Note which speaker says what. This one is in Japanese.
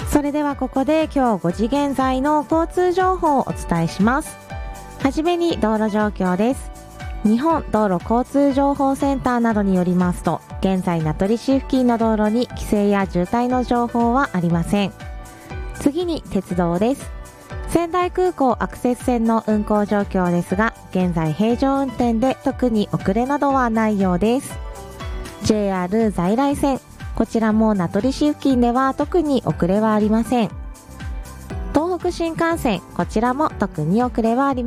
Speaker 1: それではここで今日5時現在の交通情報をお伝えします。はじめに道路状況です。日本道路交通情報センターなどによりますと、現在名取市付近の道路に規制や渋滞の情報はありません。次に鉄道です。仙台空港アクセス線の運行状況ですが、現在平常運転で特に遅れなどはないようです。JR 在来線、こちらも名取市付近では特に遅れはありません。東北新幹線、こちらも特に遅れはありません。